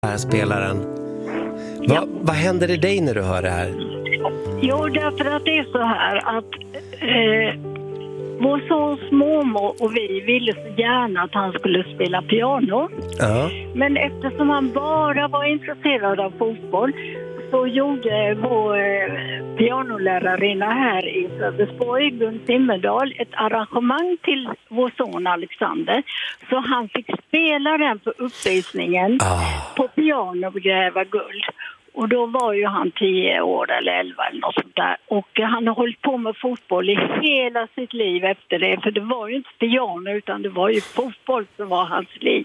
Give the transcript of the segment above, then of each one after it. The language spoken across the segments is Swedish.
här spelaren. Vad händer i dig när du hör det här? Jo, därför att det är så här att vår sons mormor och vi ville så gärna att han skulle spela piano. Ja. Men eftersom han bara var intresserad av fotboll så gjorde vår pianolärarinna här i Sölvesborg, Gun Simmerdal, ett arrangemang till vår son Alexander. Så han fick spela den på uppvisningen på piano och gräva guld. Och då var ju han 10 år eller 11 eller något sånt där. Och han har hållit på med fotboll i hela sitt liv efter det. För det var ju inte piano utan det var ju fotboll som var hans liv.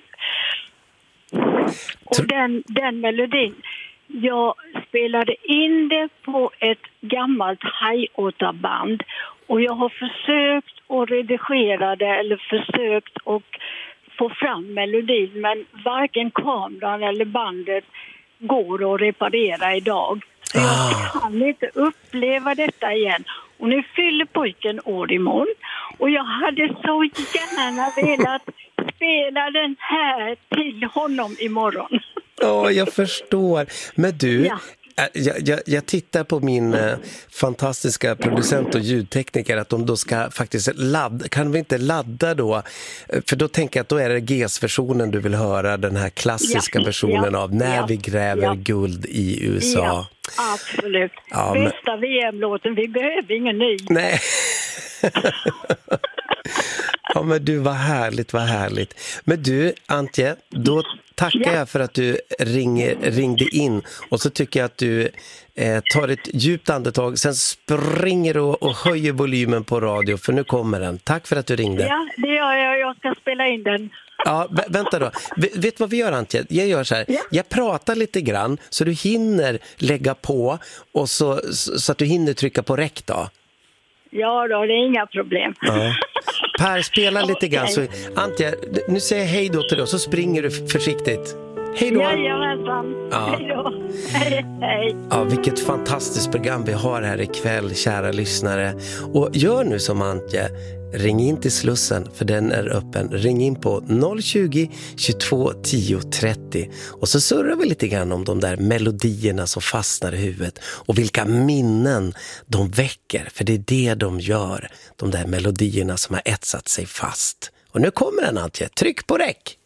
Och den melodin, jag spelade in det på ett gammalt high-band. Och jag har försökt att redigera det eller försökt att få fram melodin. Men varken kameran eller bandet går att reparera idag. Så jag kan inte uppleva detta igen. Och nu fyller pojken år imorgon. Och jag hade så gärna velat spela den här till honom imorgon. Jag förstår. Men du, jag tittar på min fantastiska producent och ljudtekniker att de då ska faktiskt ladda. Kan vi inte ladda då? För då tänker jag att då är det GES-versionen du vill höra, den här klassiska versionen av När vi gräver guld i USA. Ja, absolut. Bästa VM-låten, vi behöver ingen ny. Nej. Ja, men du, vad härligt. Men du, Antje, då tackar jag för att du ringde in. Och så tycker jag att du tar ett djupt andetag. Sen springer och höjer volymen på radio. För nu kommer den. Tack för att du ringde. Ja, det gör jag. Jag ska spela in den. Ja, vänta då. Vet du vad vi gör, Antje? Jag gör så här. Ja. Jag pratar lite grann så du hinner lägga på. Och så att du hinner trycka på räck då. Ja då, det är inga problem. Ja. Per, spela lite grann. Så, Antje, nu säger jag hej då till dig och så springer du försiktigt. Hej då. Jajamensan. Ja. Hej då. Hej. Ja, vilket fantastiskt program vi har här ikväll, kära lyssnare. Och gör nu som Antje. Ring in till Slussen, för den är öppen. Ring in på 020 22 10 30. Och så surrar vi lite grann om de där melodierna som fastnar i huvudet. Och vilka minnen de väcker. För det är det de gör. De där melodierna som har etsat sig fast. Och nu kommer den, Antje. Tryck på räck!